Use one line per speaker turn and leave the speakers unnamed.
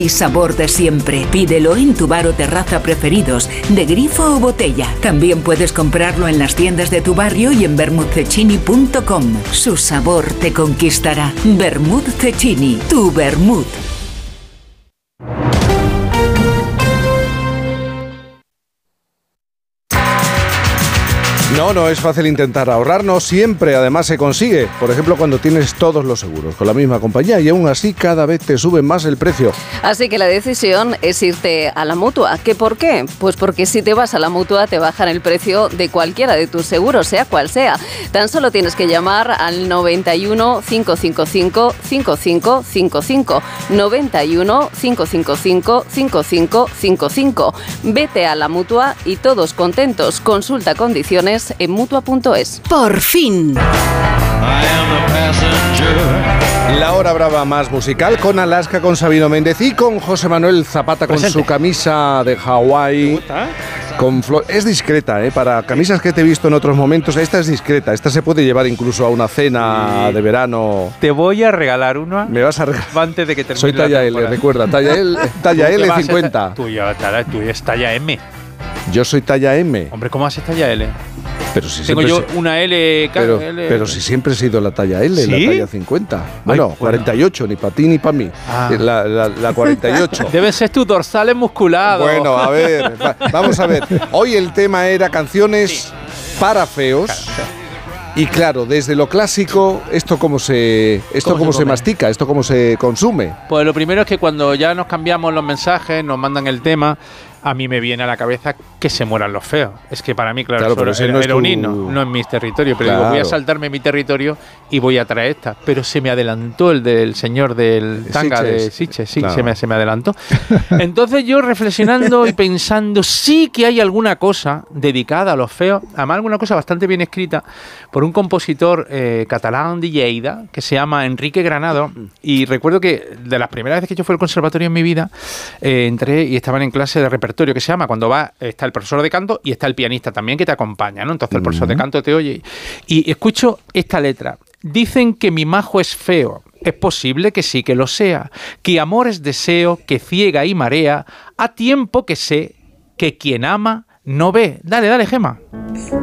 Y sabor de siempre. Pídelo en tu bar o terraza preferidos, de grifo o botella. También puedes comprarlo en las tiendas de tu barrio y en vermouthcecchini.com. Su sabor te conquistará. Vermouth Cecchini, tu vermouth.
No es fácil intentar ahorrar, no siempre, además se consigue. Por ejemplo, cuando tienes todos los seguros con la misma compañía y aún así cada vez te suben más el precio.
Así que la decisión es irte a la Mutua. ¿Qué por qué? Pues porque si te vas a la Mutua te bajan el precio de cualquiera de tus seguros, sea cual sea. Tan solo tienes que llamar al 91 555 5555. 91 555 5555. Vete a la Mutua y todos contentos. Consulta condiciones en Mutua.es.
¡Por fin!
La hora brava más musical con Alaska, con Sabino Méndez y con José Manuel Zapata con su camisa de Hawái. Con es discreta, para camisas que te he visto en otros momentos. Esta es discreta, esta se puede llevar incluso a una cena de verano.
Te voy a regalar una.
Me vas a regalar
antes de que termine.
Soy talla L, recuerda, talla L 50.
Tú eres talla M.
Yo soy talla M.
Hombre, ¿cómo haces talla L?
Pero si
tengo yo una L,
pero si siempre he sido la talla L, ¿sí? La talla 50. Bueno, 48, ni para ti ni para mí. La 48.
Deben ser tus dorsales musculados.
Bueno, a ver, vamos a ver. Hoy el tema era canciones para feos. Y claro, desde lo clásico, ¿esto cómo se mastica? ¿Esto cómo se consume?
Pues lo primero es que cuando ya nos cambiamos los mensajes, nos mandan el tema, a mí me viene a la cabeza que se mueran los feos. Es que para mí, claro era un himno, no es mi territorio, pero digo, voy a saltarme mi territorio y voy a traer esta. Pero se me adelantó el del señor del tanga de Sitges, sí, claro. se me adelantó. Entonces yo reflexionando y pensando, sí que hay alguna cosa dedicada a los feos, además alguna cosa bastante bien escrita por un compositor catalán de Lleida que se llama Enrique Granado, y recuerdo que de las primeras veces que yo fui al conservatorio en mi vida, entré y estaban en clase de repertorio que se llama, cuando está el profesor de canto y está el pianista también que te acompaña, ¿no? Entonces el profesor de canto te oye y escucho esta letra. Dicen que mi majo es feo. Es posible que sí que lo sea. Que amor es deseo, que ciega y marea, a tiempo que sé que quien ama no ve. Dale, Gema.